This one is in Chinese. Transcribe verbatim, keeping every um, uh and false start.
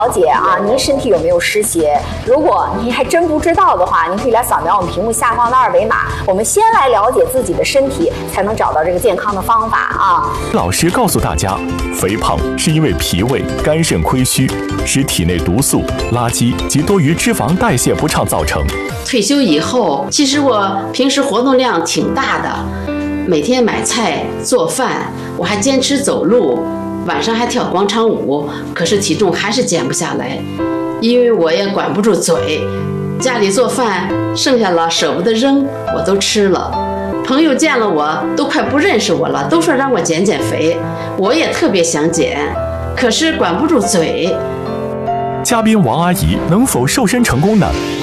了解啊，您身体有没有湿邪？如果您还真不知道的话，您可以来扫描我们屏幕下方的二维码。我们先来了解自己的身体，才能找到这个健康的方法啊。 老师告诉大家，肥胖是因为脾胃、肝肾亏虚，使体内毒素、垃圾及多余脂肪代谢不畅造成。 退休以后，其实我平时活动量挺大的，每天买菜做饭，我还坚持走路。晚上还跳广场舞，可是体重还是减不下来，因为我也管不住嘴，家里做饭剩下了舍不得扔，我都吃了。朋友见了我都快不认识我了，都说让我减减肥，我也特别想减，可是管不住嘴。 嘉宾王阿姨能否瘦身成功呢？